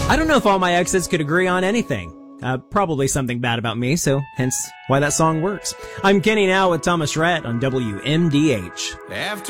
I don't know if all my exes could agree on anything. Probably something bad about me, so hence why that song works. I'm Kenny now with Thomas Rhett on WMDH. After